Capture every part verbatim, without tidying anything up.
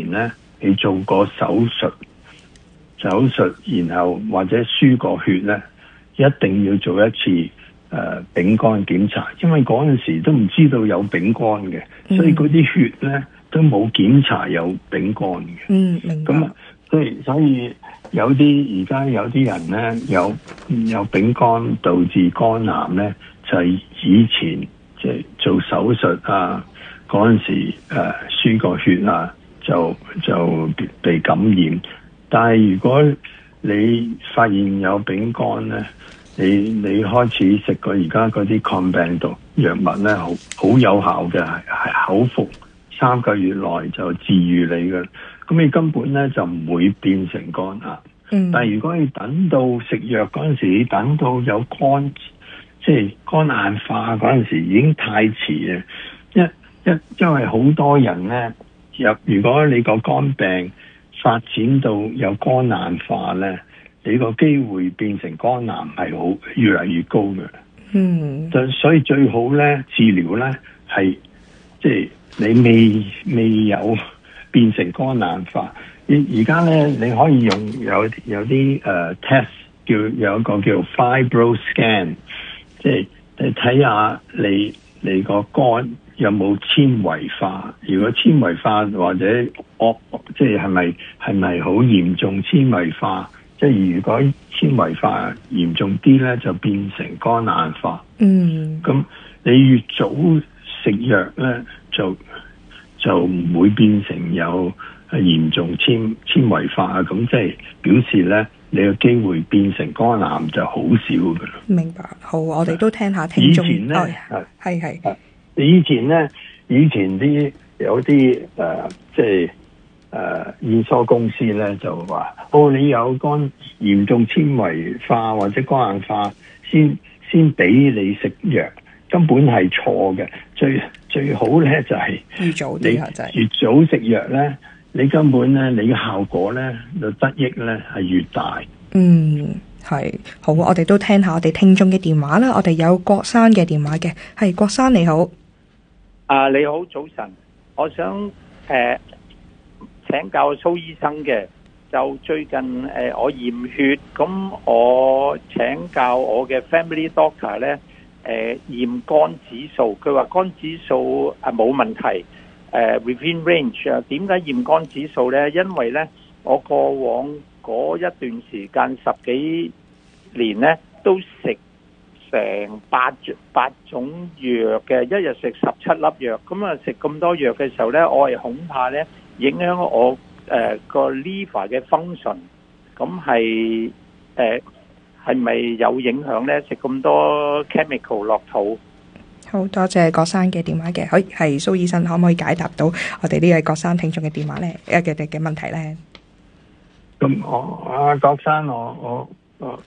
前咧，你做過手術，手術然後或者輸過血咧，一定要做一次誒、呃、丙肝檢查，因為嗰陣時都唔知道有丙肝嘅，所以嗰啲血咧都冇檢查有丙肝嘅。 嗯，明白。 咁所以所以有啲而家有啲人咧有有丙肝導致肝癌咧，就係、是、以前即係、就是、做手術啊嗰陣時誒、呃、輸過血啊，就就被感染。但係如果你發現有丙肝咧，你你開始食過而家嗰啲抗病毒藥物咧，好好有效嘅，係口服三個月內就治愈你嘅。咁你根本咧就唔會變成肝癌。嗯、但係如果你等到食藥嗰陣時，你等到有肝即係肝硬化嗰陣時，已經太遲啦。一一因為好多人咧，入如果你個肝病發展到有肝硬化咧，你個機會變成肝癌係好越嚟越高嘅。嗯，就所以最好咧治療咧係即係你未未有變成肝硬化。而而家咧你可以用有有啲誒、uh, test 叫有一個叫 FibroScan， 即係你睇下你你個肝有冇纖維化。如果纖維化或者惡即係係咪係咪好嚴重纖維化？即係如果纖維化嚴重啲咧，就變成肝硬化。嗯，咁你越早食藥咧，就就唔會變成有嚴重纖纖維化。咁即係表示咧，你嘅機會變成肝癌就好少噶啦。 明白。好，我哋都聽下聽眾。以前咧係係係， 以前咧以前啲有啲誒、呃、即係。誒、呃，驗疏公司咧就話，哦，你有肝嚴重纖維化或者肝硬化，先先俾你食藥，根本係錯嘅。最最好咧就係、是、 越早啲就係越早食藥咧，你根本咧你嘅效果咧就得益咧係越大。 嗯，係好，我哋都聽下我哋聽眾嘅電話啦。我哋有郭生嘅電話嘅，係郭生你好。 啊，你好，早晨，我想誒。呃請教蘇醫生嘅，就最近誒、呃、我驗血，咁我請教我嘅 family doctor 咧，誒、呃、驗肝指數，佢話肝指數啊冇問題，誒、呃、within range 啊。點解驗肝指數咧？因為咧我過往嗰一段時間十幾年咧都食成八八種藥嘅，一日食十七粒藥，咁啊食咁多藥嘅時候咧，我係恐怕咧。影響我誒個、呃、liver 嘅 function，咁係誒係咪有影響咧？食咁多 chemical 落肚。 好多謝郭生嘅電話嘅，可以係蘇醫生可唔可以解答到我哋呢位郭生聽眾嘅電話咧？誒嘅嘅問題咧？ 咁我啊郭生，我我我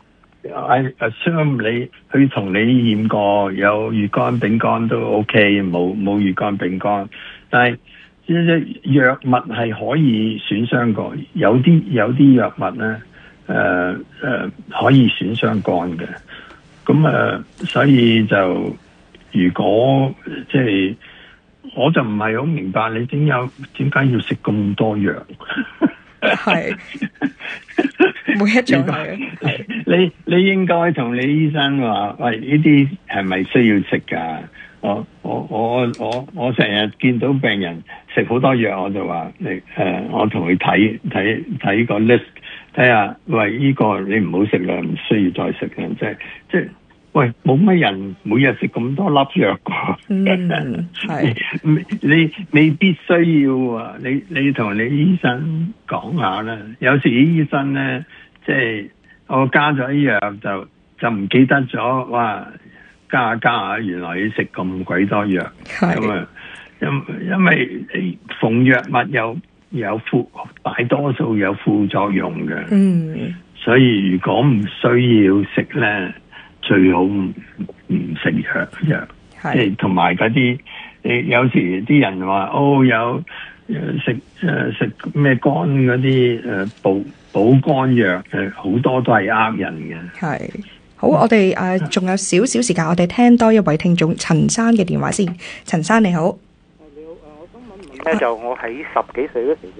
I assume 你去同你驗過有乙肝丙肝都 OK， 冇冇乙肝丙肝，但係。即係藥物係可以損傷肝，有啲有啲藥物咧，誒、呃、誒、呃、可以損傷肝嘅。咁誒、呃，所以就如果即係，我就唔係好明白你點有點解要食咁多藥？ 係每一種係你你應該同你醫生話，喂，呢啲係咪需要食㗎？我我我我我成日見到病人食好多藥，我就話你誒，我同佢睇睇睇個 list， 睇下喂呢、這個你唔好食啦，唔需要再食啦，即係即係喂冇乜人每日食咁多粒藥㗎，嗯係你未必需要啊，你你同你醫生講下啦，有時啲醫生咧即係我加咗啲藥就就唔記得咗哇。加下加下，原來要食咁鬼多藥，咁啊，因因為逢藥物有有副，大多數有副作用嘅，嗯，所以如果唔需要食咧，最好唔唔食藥藥，即係同埋嗰啲，你有時啲人話哦有食誒食咩肝嗰啲誒補補肝藥，誒好多都係呃人嘅， 係。好，我哋誒仲有少少時間，我哋聽多一位聽眾陳生嘅電話先。陳生你好， 你好，誒，我想問問咧，就我喺十幾歲嗰時。